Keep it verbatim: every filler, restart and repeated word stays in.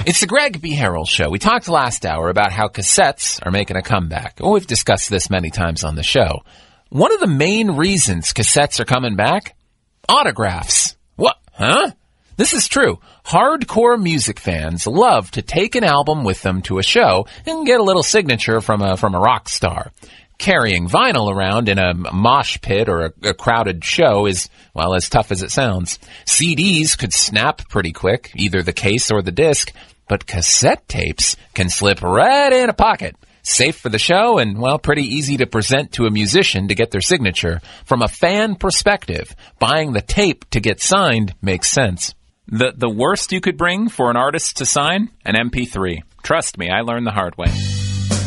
It's the Greg B. Harrell Show. We talked last hour about how cassettes are making a comeback. Oh, we've discussed this many times on the show. One of the main reasons cassettes are coming back? Autographs. What? Huh? This is true. Hardcore music fans love to take an album with them to a show and get a little signature from a from a rock star. Carrying vinyl around in a mosh pit or a, a crowded show is, well, as tough as it sounds. C Ds could snap pretty quick, either the case or the disc, but cassette tapes can slip right in a pocket. Safe for the show and, well, pretty easy to present to a musician to get their signature. From a fan perspective, buying the tape to get signed makes sense. The the worst you could bring for an artist to sign? An M P three. Trust me, I learned the hard way.